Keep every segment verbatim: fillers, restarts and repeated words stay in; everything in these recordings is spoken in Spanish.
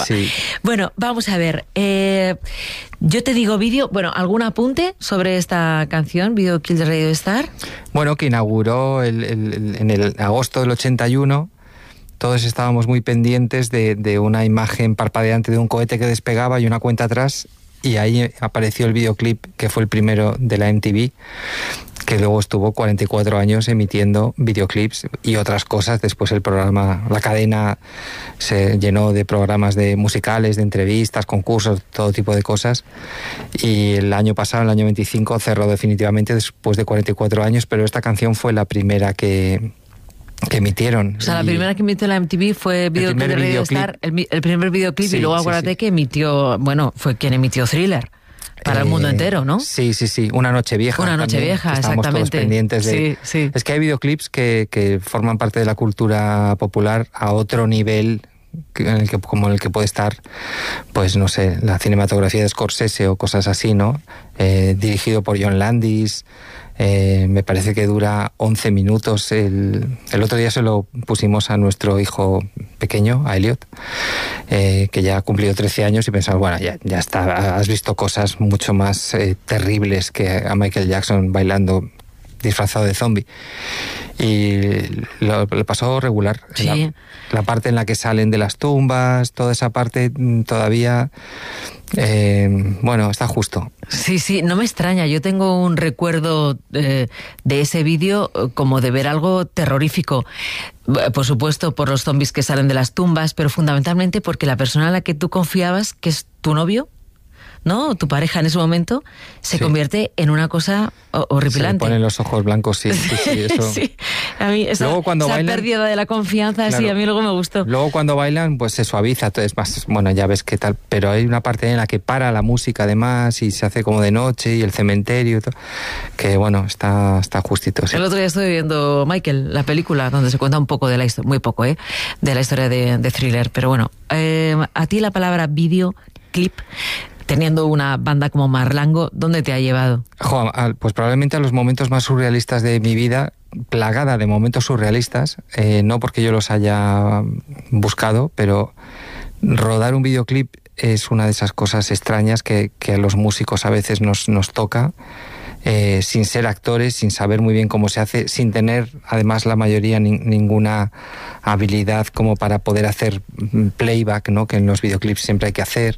Sí. Bueno, vamos a ver. Eh, yo te digo vídeo, bueno, ¿algún apunte sobre esta canción, Video Kill de Radio Star? Bueno, que inauguró el, el, el, en el agosto del ochenta y uno. Todos estábamos muy pendientes de, de una imagen parpadeante de un cohete que despegaba y una cuenta atrás, y ahí apareció el videoclip, que fue el primero de la M T V, que luego estuvo cuarenta y cuatro años emitiendo videoclips y otras cosas. Después el programa, la cadena se llenó de programas de musicales, de entrevistas, concursos, todo tipo de cosas, y el año pasado, el año veinticinco, cerró definitivamente después de cuarenta y cuatro años, pero esta canción fue la primera que... que emitieron. O sea, la primera que emitió la M T V fue Video Kill de Radio Star, el, el primer videoclip, sí, y luego acuérdate sí, sí. que emitió, bueno, fue quien emitió Thriller para eh, el mundo entero, ¿no? Sí, sí, sí, Una noche vieja. Una noche también, vieja, estábamos exactamente. Todos pendientes de... Sí, sí. Es que hay videoclips que, que forman parte de la cultura popular a otro nivel, en el que, como el que puede estar, pues no sé, la cinematografía de Scorsese o cosas así, ¿no? Eh, dirigido por John Landis. Eh, me parece que dura once minutos. El, el otro día se lo pusimos a nuestro hijo pequeño, a Elliot, eh, que ya ha cumplido trece años, y pensamos, bueno, ya, ya está, has visto cosas mucho más eh, terribles que a Michael Jackson bailando disfrazado de zombie. Y lo, lo pasó regular. Sí. La, la parte en la que salen de las tumbas, toda esa parte todavía... Eh, bueno, está justo. Sí, sí, no me extraña. Yo tengo un recuerdo eh, de ese vídeo como de ver algo terrorífico. Por supuesto, por los zombies que salen de las tumbas, pero fundamentalmente porque la persona en la que tú confiabas, que es tu novio, ¿no? Tu pareja en ese momento, se sí. convierte en una cosa horripilante. Se le ponen los ojos blancos, sí, sí, sí, eso. Sí. A mí esa, luego cuando esa bailan, pérdida de la confianza, claro, sí, a mí luego me gustó. Luego cuando bailan, pues se suaviza, entonces más, bueno, ya ves qué tal, pero hay una parte en la que para la música además y se hace como de noche y el cementerio y todo, que bueno, está, está justito. Sí. El otro día estuve viendo Michael, la película, donde se cuenta un poco de la historia, muy poco, ¿eh? De la historia de, de Thriller, pero bueno, eh, a ti la palabra vídeo, clip, teniendo una banda como Marlango, ¿dónde te ha llevado? Jo, pues probablemente a los momentos más surrealistas de mi vida, plagada de momentos surrealistas, eh, no porque yo los haya buscado, pero rodar un videoclip es una de esas cosas extrañas que, que a los músicos a veces nos, nos toca, eh, sin ser actores, sin saber muy bien cómo se hace, sin tener además la mayoría ni, ninguna habilidad como para poder hacer playback, ¿no? Que en los videoclips siempre hay que hacer.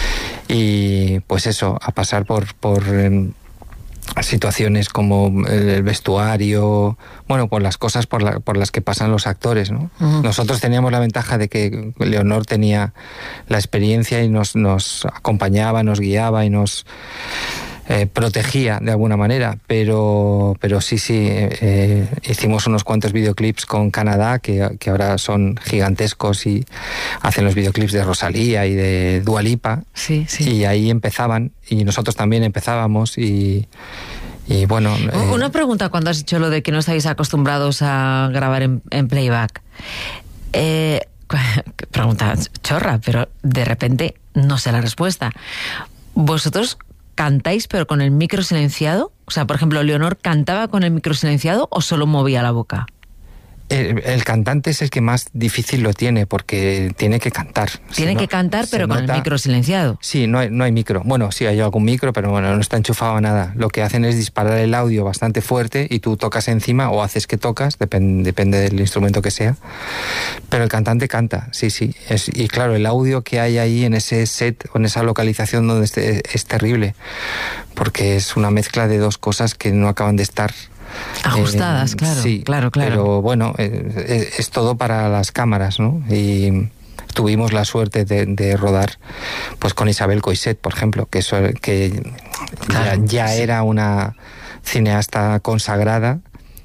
Y pues eso, a pasar por, por eh, situaciones como el vestuario, bueno, por las cosas por, la, por las que pasan los actores, ¿no? Uh-huh. Nosotros teníamos la ventaja de que Leonor tenía la experiencia y nos, nos acompañaba, nos guiaba y nos eh, protegía de alguna manera, pero, pero sí, sí, eh, hicimos unos cuantos videoclips con Canadá que, que ahora son gigantescos y hacen los videoclips de Rosalía y de Dua Lipa, sí, sí. Y ahí empezaban y nosotros también empezábamos y... Y bueno, eh... una pregunta cuando has dicho lo de que no estáis acostumbrados a grabar en, en playback. Eh, pregunta chorra, pero de repente no sé la respuesta. ¿Vosotros cantáis pero con el micro silenciado? O sea, por ejemplo, ¿Leonor cantaba con el micro silenciado o solo movía la boca? El, el cantante es el que más difícil lo tiene porque tiene que cantar. Tiene no, que cantar, pero con nota, el micro silenciado. Sí, no hay, no hay micro. Bueno, sí hay algún micro, pero bueno, no está enchufado a nada. Lo que hacen es disparar el audio bastante fuerte y tú tocas encima o haces que tocas, depende, depende del instrumento que sea. Pero el cantante canta, sí, sí. Es, y claro, el audio que hay ahí en ese set o en esa localización donde esté, es terrible porque es una mezcla de dos cosas que no acaban de estar ajustadas, eh, claro, sí, claro, claro. Pero bueno, eh, es todo para las cámaras, ¿no? Y tuvimos la suerte de, de rodar pues con Isabel Coixet, por ejemplo, que eso que claro, ya, ya sí. era una cineasta consagrada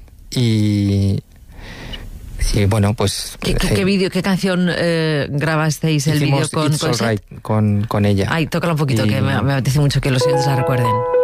y y bueno, pues... ¿Qué, qué, eh, qué vídeo, qué canción eh, grabasteis el vídeo con It's All Right, con, con ella? Ay, tócala un poquito, y... que me, me apetece mucho que los oyentes la recuerden.